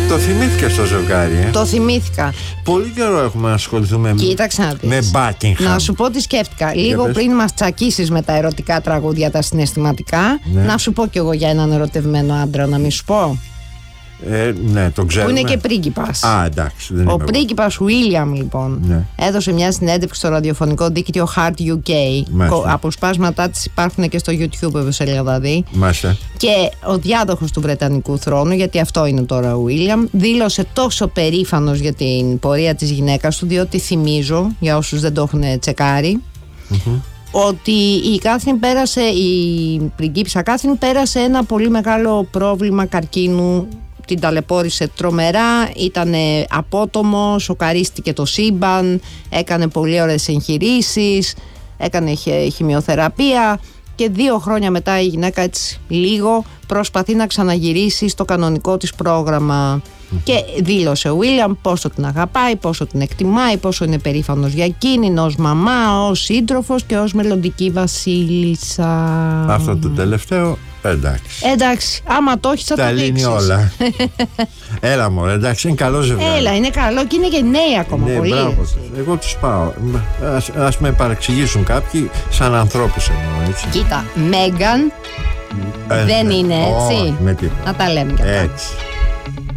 Το θυμήθηκες στο ζευγάρι, Το θυμήθηκα. Πολύ καιρό έχουμε να ασχοληθούμε με Buckingham. Να σου πω τι σκέφτηκα. Λίγο πριν μας τσακίσεις με τα ερωτικά τραγούδια, τα συναισθηματικά, να σου πω κι εγώ για έναν ερωτευμένο άντρα, να μην σου πω. Ναι, τον ξέρουμε. Που είναι και πρίγκιπας. Εντάξει. Ο πρίγκιπας William, λοιπόν, έδωσε μια συνέντευξη στο ραδιοφωνικό δίκτυο Heart UK. Αποσπάσματά της υπάρχουν και στο YouTube, δηλαδή. Μάλιστα. Και ο διάδοχος του Βρετανικού θρόνου, γιατί αυτό είναι τώρα ο William, δήλωσε τόσο περήφανος για την πορεία της γυναίκας του, διότι θυμίζω, για όσους δεν το έχουν τσεκάρει, ότι η πριγκίπισσα Κάθριν πέρασε ένα πολύ μεγάλο πρόβλημα καρκίνου. Την ταλαιπώρησε τρομερά, ήταν απότομο, σοκαρίστηκε το σύμπαν, έκανε πολύ ωραίες εγχειρήσεις, έκανε χημειοθεραπεία και 2 χρόνια μετά η γυναίκα έτσι λίγο προσπαθεί να ξαναγυρίσει στο κανονικό της πρόγραμμα. Και δήλωσε ο William πόσο την αγαπάει, πόσο την εκτιμάει, πόσο είναι περήφανος για εκείνη ως μαμά, ως σύντροφος και ως μελλοντική βασίλισσα. Αυτό το τελευταίο, εντάξει, άμα το έχεις θα το δείξεις. Τα λύνει όλα. Έλα μωρέ, εντάξει, είναι καλό ζευγάρι. Έλα, είναι καλό και είναι και νέοι ακόμα πολύ. Μπράβο. Εγώ τους πάω. Ας με παρεξηγήσουν κάποιοι, σαν ανθρώπους εννοώ, έτσι. Κοίτα, Μέγαν δεν είναι έτσι. Με τίποτα. Να τα λέμε και αυτά. Έτσι.